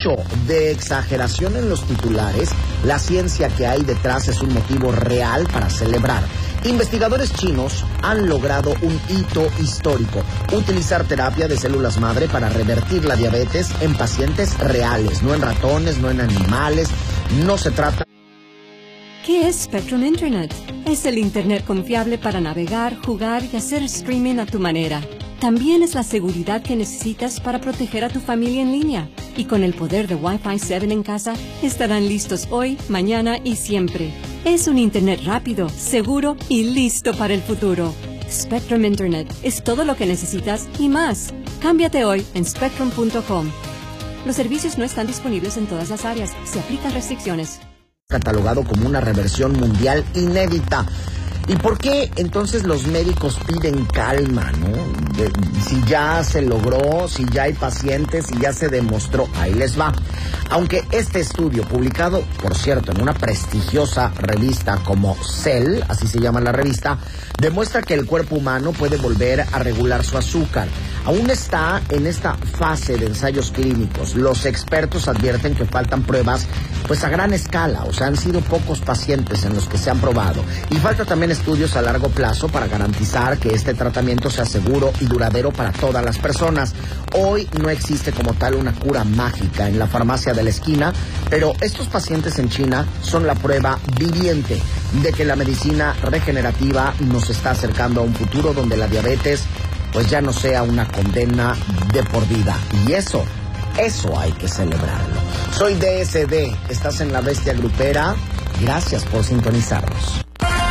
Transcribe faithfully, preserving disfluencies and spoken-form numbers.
mucho de exageración en los titulares, la ciencia que hay detrás es un motivo real para celebrar. Investigadores chinos han logrado un hito histórico: utilizar terapia de células madre para revertir la diabetes en pacientes reales, no en ratones, no en animales. No se trata... ¿Qué es Spectrum Internet? Es el Internet confiable para navegar, jugar y hacer streaming a tu manera. También es la seguridad que necesitas para proteger a tu familia en línea. Y con el poder de Wi-Fi siete en casa, estarán listos hoy, mañana y siempre. Es un Internet rápido, seguro y listo para el futuro. Spectrum Internet es todo lo que necesitas y más. Cámbiate hoy en spectrum punto com. Los servicios no están disponibles en todas las áreas. Se aplican restricciones. Catalogado como una reversión mundial inédita. ¿Y por qué entonces los médicos piden calma, no? De, si ya se logró, si ya hay pacientes, si ya se demostró, ahí les va. Aunque este estudio, publicado, por cierto, en una prestigiosa revista como Cell, así se llama la revista, demuestra que el cuerpo humano puede volver a regular su azúcar. Aún está en esta fase de ensayos clínicos. Los expertos advierten que faltan pruebas pues a gran escala, o sea, han sido pocos pacientes en los que se han probado. Y falta también estudios a largo plazo para garantizar que este tratamiento sea seguro y duradero para todas las personas. Hoy no existe como tal una cura mágica en la farmacia de la esquina, pero estos pacientes en China son la prueba viviente de que la medicina regenerativa nos está acercando a un futuro donde la diabetes pues ya no sea una condena de por vida. Y eso, eso hay que celebrarlo. Soy D S D, estás en La Bestia Grupera. Gracias por sintonizarnos.